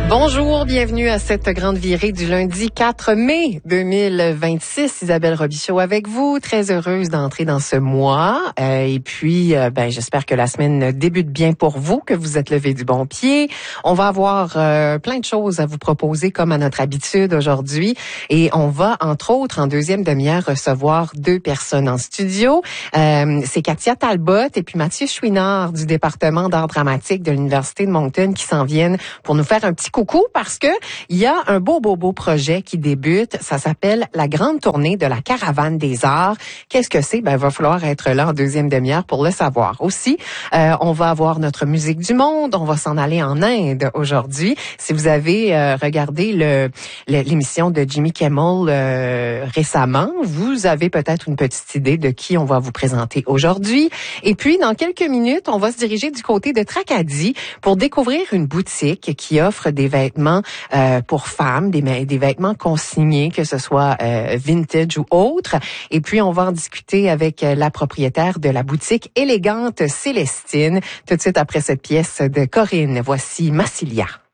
Bonjour, bienvenue à cette grande virée du lundi 4 mai 2026. Isabelle Robichaud avec vous, très heureuse d'entrer dans ce mois. Et puis, j'espère que la semaine débute bien pour vous, que vous êtes levé du bon pied. On va avoir plein de choses à vous proposer comme à notre habitude aujourd'hui. Et on va, entre autres, en deuxième demi-heure, recevoir deux personnes en studio. C'est Katia Talbot et puis Mathieu Chouinard du département d'art dramatique de l'Université de Moncton qui s'en viennent pour nous faire un petit coucou parce que il y a un beau projet qui débute. Ça s'appelle la grande tournée de la caravane des arts. Qu'est-ce que c'est? Va falloir être là en deuxième demi-heure pour le savoir. Aussi, on va avoir notre musique du monde. On va s'en aller en Inde aujourd'hui. Si vous avez regardé l'émission de Jimmy Kimmel récemment, vous avez peut-être une petite idée de qui on va vous présenter aujourd'hui. Et puis, dans quelques minutes, on va se diriger du côté de Tracadie pour découvrir une boutique qui offre des vêtements pour femmes, des vêtements consignés, que ce soit vintage ou autre. Et puis, on va en discuter avec la propriétaire de la boutique élégante Célestine, tout de suite après cette pièce de Corinne. Voici Massilia.